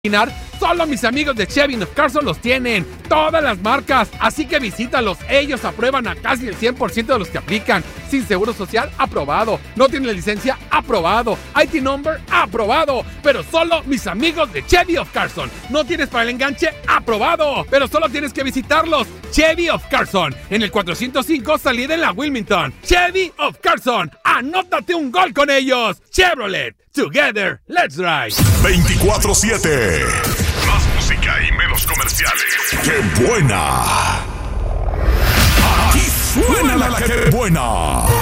Solo mis amigos de Chevy of Carson los tienen, todas las marcas, así que visítalos. Ellos aprueban a casi el 100% de los que aplican. Sin seguro social, aprobado. No tienen licencia, aprobado. IT number, aprobado. Pero solo mis amigos de Chevy of Carson. No tienes para el enganche, aprobado. Pero solo tienes que visitarlos. Chevy of Carson, en el 405 salida en la Wilmington. Chevy of Carson, anótate un gol con ellos. Chevrolet, together, let's ride. 24/7. Más música y menos comerciales. ¡Qué buena! Aquí suena la que buena.